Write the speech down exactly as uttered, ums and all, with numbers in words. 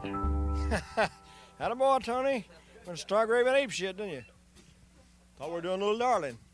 Attaboy, Tony. Went stark raving ape shit, didn't you? Thought we were doing Little Darling.